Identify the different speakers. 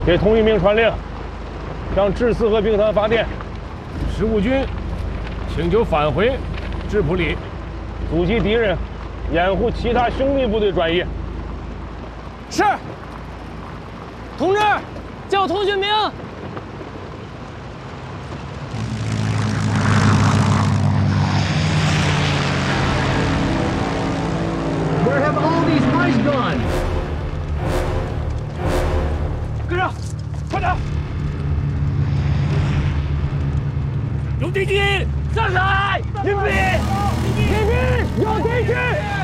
Speaker 1: 给同一名传令，向至四河兵团发电，15军请求返回质朴里，阻击敌人，掩护其他兄弟部队转移。
Speaker 2: 是。同志，叫通讯兵。
Speaker 3: Where have all these mice gone?
Speaker 1: 跟上，快点！有敌机，上海！迎兵！迎兵！有敌机！